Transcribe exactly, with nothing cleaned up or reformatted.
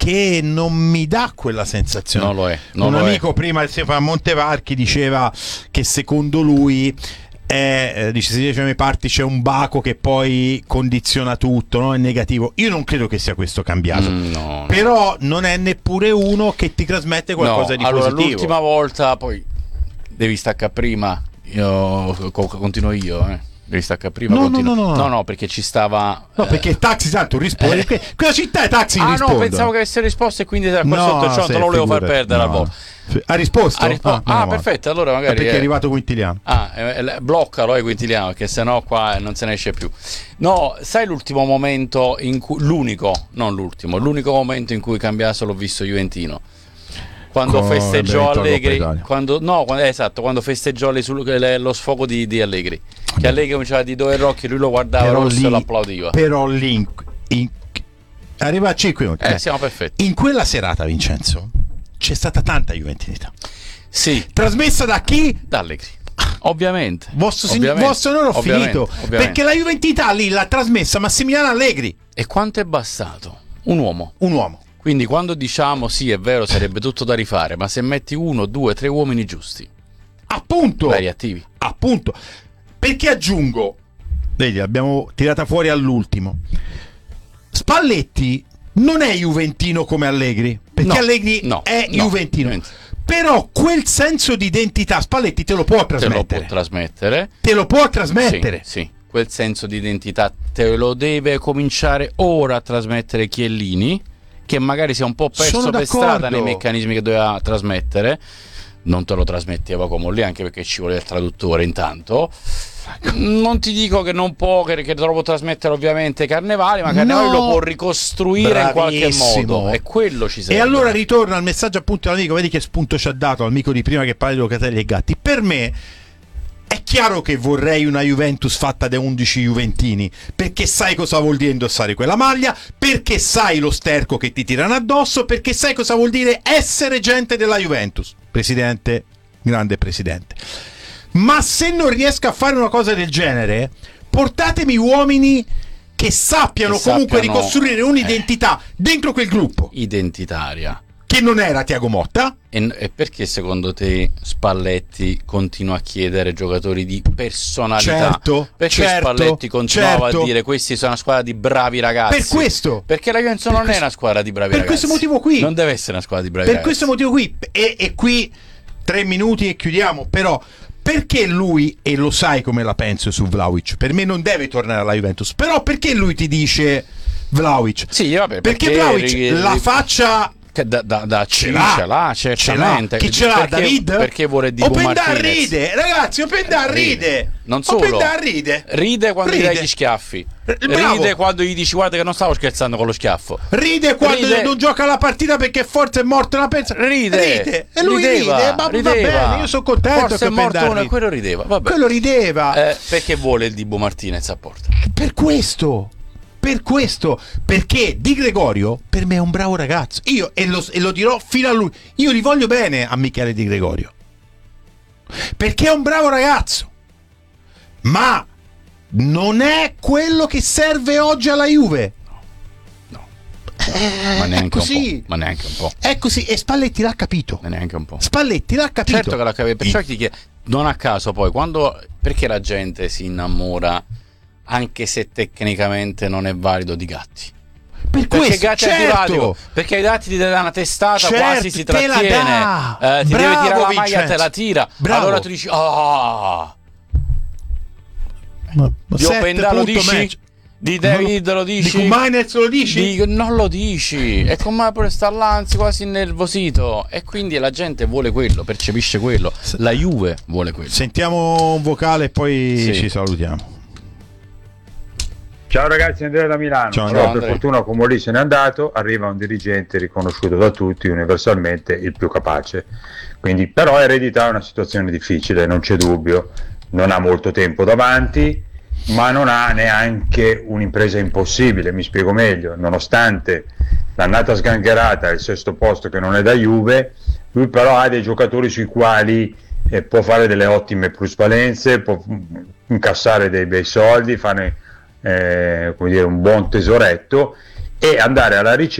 perché non mi dà quella sensazione. Non lo è. Non Un lo amico è. prima, Stefano Montevarchi, diceva che secondo lui è, eh, dice, se dice ai miei parti c'è un baco che poi condiziona tutto, no? È negativo. Io non credo che sia questo cambiato, Mm, no, no. però non è neppure uno che ti trasmette qualcosa no, di allora, positivo. l'ultima volta, poi devi staccare prima, io co- continuo io, eh. Devi staccare prima. No, continuo. no, no, no. no, no, perché ci stava. No, perché il taxi tanto risponde. Eh. Quella città è taxi Ah, risponde. no, pensavo che avesse risposto e quindi qua No, sotto il sì, non lo volevo far figurati. perdere al No. volo. Ha risposto? Ha rispo- Ah, ah, meno male. perfetto, allora magari. Eh, perché è è arrivato Quintiliano. Ah, eh, eh, bloccalo, eh, Quintiliano, che sennò qua non se ne esce più. No, sai l'ultimo momento in cui. L'unico, non l'ultimo, l'unico momento in cui Cambiaso l'ho visto juventino. Quando Con festeggiò Benedetto Allegri, Coppa Italia. quando, no, quando, esatto, quando festeggiò le, sul- le- lo sfogo di, di Allegri. Che Allegri cominciava di dove Rocchi, lui lo guardava Però rosso lì- e lo applaudiva. Però lì in, in- arriva a cinque minuti. Eh, siamo perfetti. In quella serata, Vincenzo, c'è stata tanta juventinità. Sì, Trasmessa da chi? da Allegri. Ovviamente. Vostro, sin- Ovviamente. vostro onore, ho Ovviamente, finito. ovviamente. Perché la juventinità lì l'ha trasmessa Massimiliano Allegri, E quanto è bastato? Un uomo. un uomo. Quindi quando diciamo sì, è vero, sarebbe tutto da rifare, ma se metti uno, due, tre uomini giusti, Appunto. veri attivi. Appunto. Perché aggiungo, vedi, l'abbiamo tirata fuori all'ultimo. Spalletti non è juventino come Allegri, perché No, Allegri no, è no, juventino. juventino. Però quel senso di identità Spalletti te lo può Te lo può trasmettere. trasmettere. Te lo può trasmettere. Sì, sì, quel senso di identità te lo deve cominciare ora a trasmettere Chiellini, che magari si è un po' perso Sono per d'accordo. strada nei meccanismi che doveva trasmettere. Non te lo trasmetteva come lì, anche perché ci vuole il traduttore intanto. Non ti dico che non può, che, che te lo può trasmettere ovviamente Carnevali, ma Carnevali No. lo può ricostruire in qualche Bravissimo. modo, e quello ci serve. E allora ritorno al messaggio appunto dell'amico, vedi che spunto ci ha dato l'amico di prima che parla di Locatelli e Gatti. Per me è chiaro che vorrei una Juventus fatta da undici juventini, perché sai cosa vuol dire indossare quella maglia, perché sai lo sterco che ti tirano addosso, perché sai cosa vuol dire essere gente della Juventus. Presidente, grande presidente. Ma se non riesco a fare una cosa del genere, portatemi uomini che sappiano Che comunque sappiano, ricostruire un'identità dentro quel gruppo, identitaria. che non era Thiago Motta. E, e perché secondo te Spalletti continua a chiedere giocatori di personalità? Certo, Perché certo, Spalletti continuava certo. a dire questi sono una squadra di bravi ragazzi? Per questo. Perché la Juventus Per non questo- è una squadra di bravi per ragazzi. questo motivo qui. Non deve essere una squadra di bravi Per ragazzi. questo motivo qui, e, e qui tre minuti e chiudiamo, però perché lui, e lo sai come la penso su Vlahovic, per me non deve tornare alla Juventus, però perché lui ti dice Vlahovic? Sì, vabbè, Perché, perché Vlahovic ri- la ri- faccia... Che da, da, da Ce ce l'ha. l'ha, Ce l'ha. certamente. Chi ce l'ha? Perché, David? Perché vuole Dibu Open da Martinez. ride, ragazzi, Open da ride. Non solo. Open da ride. Ride quando Ride. gli dai gli schiaffi. Bravo. Ride quando gli dici guarda che non stavo scherzando con lo schiaffo. Ride quando Ride. non gioca la partita perché forse è morto una pensa. Ride. Ride. E lui Rideva, ride. Ma rideva. va bene, io sono contento Forse che è morto Open da uno e ride. quello rideva. Vabbè. Quello rideva. Eh, perché vuole il Dibu Martinez a porta? Per questo. Per questo, perché Di Gregorio per me è un bravo ragazzo. Io e lo, e lo dirò fino a lui. Io gli voglio bene a Michele Di Gregorio, perché è un bravo ragazzo, ma non è quello che serve oggi alla Juve. No. Eh, Ma è neanche un così. po'. Ma neanche un po'. È così, e Spalletti l'ha capito. Ma neanche un po'. Spalletti l'ha capito. Certo che l'ha capito. Perciò ti chiedo, non a caso poi quando, perché la gente si innamora anche se tecnicamente non è valido di Gatti? Per Perché questo, Gatti è certo. durativo, perché ai Gatti ti dà una testata, Certo, quasi si te la trattiene, dà. eh, ti Bravo, deve tirare la maglia, Vincenzo. te la tira. Bravo. Allora tu dici ah, Ma- ma di sette Openda lo punto dici? match. Di David lo dici? Di Kumainez lo dici? Di- non lo dici, e con me pure sta l'anzi quasi innervosito, e quindi la gente vuole quello, percepisce quello, la Juve vuole quello. Sentiamo un vocale e poi Sì. ci salutiamo. Ciao ragazzi, Andrea da Milano. Ciao, Allora, per Andrea. fortuna Comolli se n'è andato, arriva un dirigente riconosciuto da tutti, universalmente il più capace. Quindi, però eredita una situazione difficile, non c'è dubbio. Non ha molto tempo davanti, ma non ha neanche un'impresa impossibile, mi spiego meglio. Nonostante l'annata sgangherata e il sesto posto che non è da Juve, lui però ha dei giocatori sui quali eh, può fare delle ottime plusvalenze, può mm, incassare dei bei soldi, fare Eh, come dire, un buon tesoretto e andare alla ricerca